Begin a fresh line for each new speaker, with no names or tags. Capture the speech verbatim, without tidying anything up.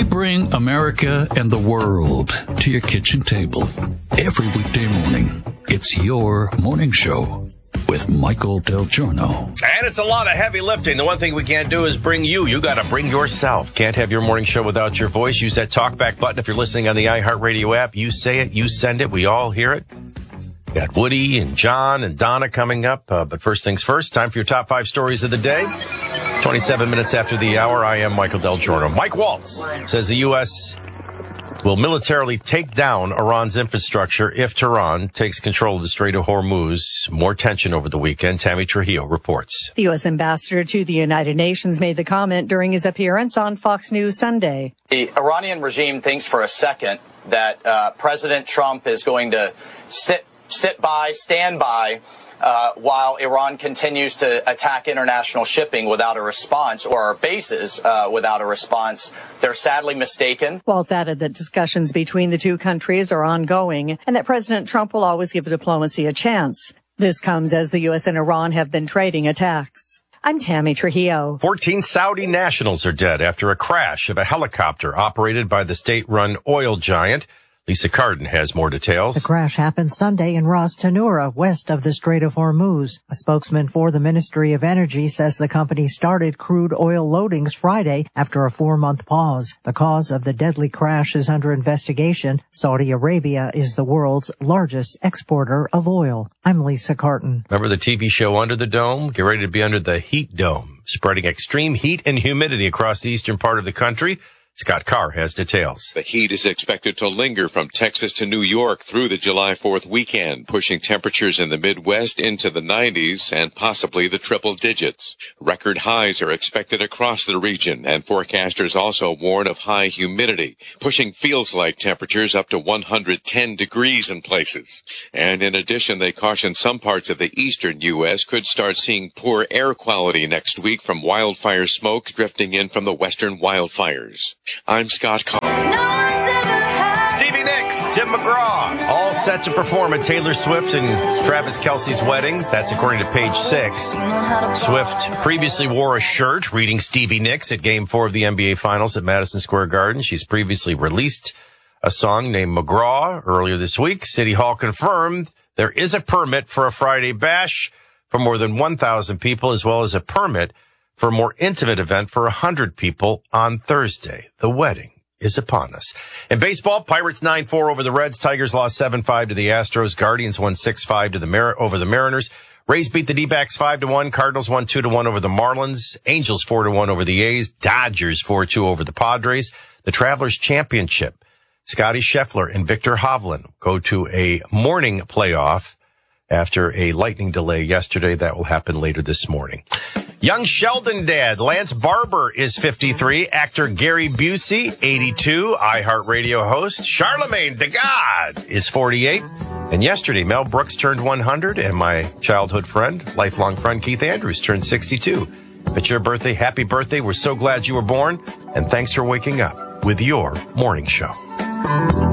bring America and the world to your kitchen table. Every weekday morning, it's your morning show with Michael Del Giorno.
And it's a lot of heavy lifting. The one thing we can't do is bring you. You got to bring yourself. Can't have your morning show without your voice. Use that talkback button if you're listening on the iHeartRadio app. You say it, you send it, we all hear it. Got Woody and John and Donna coming up. Uh, but first things first, time for your top five stories of the day. twenty-seven minutes after the hour, I am Michael Del Giorno. Mike Waltz says the U S will militarily take down Iran's infrastructure if Tehran takes control of the Strait of Hormuz. More tension over the weekend. Tammy Trujillo reports.
The U S ambassador to the United Nations made the comment during his appearance on Fox News Sunday.
The Iranian regime thinks for a second that uh, President Trump is going to sit sit by, stand by, uh, while Iran continues to attack international shipping without a response, or our bases uh, without a response. They're sadly mistaken.
Waltz added that discussions between the two countries are ongoing and that President Trump will always give diplomacy a chance. This comes as the U S and Iran have been trading attacks. I'm Tammy Trujillo.
fourteen Saudi nationals are dead after a crash of a helicopter operated by the state-run oil giant. Lisa Carden has more details.
The crash happened Sunday in Ras Tanura, west of the Strait of Hormuz. A spokesman for the Ministry of Energy says the company started crude oil loadings Friday after a four-month pause. The cause of the deadly crash is under investigation. Saudi Arabia is the world's largest exporter of oil. I'm Lisa Carden.
Remember the T V show Under the Dome? Get ready to be under the heat dome, spreading extreme heat and humidity across the eastern part of the country. Scott Carr has details.
The heat is expected to linger from Texas to New York through the July fourth weekend, pushing temperatures in the Midwest into the nineties and possibly the triple digits. Record highs are expected across the region, and forecasters also warn of high humidity, pushing feels-like temperatures up to one hundred ten degrees in places. And in addition, they caution some parts of the eastern U S could start seeing poor air quality next week from wildfire smoke drifting in from the western wildfires. I'm Scott Carr.
Stevie Nicks, Tim McGraw, all set to perform at Taylor Swift and Travis Kelce's wedding. That's according to Page Six. Swift previously wore a shirt reading Stevie Nicks at Game Four of the N B A Finals at Madison Square Garden. She's previously released a song named McGraw earlier this week. City Hall confirmed there is a permit for a Friday bash for more than one thousand people, as well as a permit for a more intimate event for one hundred people on Thursday. The wedding is upon us. In baseball, Pirates nine four over the Reds. Tigers lost seven five to the Astros. Guardians won six five to the Mar- over the Mariners. Rays beat the D-backs five to one. Cardinals won two to one over the Marlins. Angels four to one over the A's. Dodgers four two over the Padres. The Travelers Championship. Scotty Scheffler and Victor Hovland go to a morning playoff after a lightning delay yesterday. That will happen later this morning. Young Sheldon dad, Lance Barber, is fifty-three. Actor Gary Busey, eighty-two. iHeartRadio host Charlemagne the God is forty-eight. And yesterday, Mel Brooks turned one hundred, and my childhood friend, lifelong friend Keith Andrews, turned sixty-two. If it's your birthday, happy birthday. We're so glad you were born, and thanks for waking up with your morning show.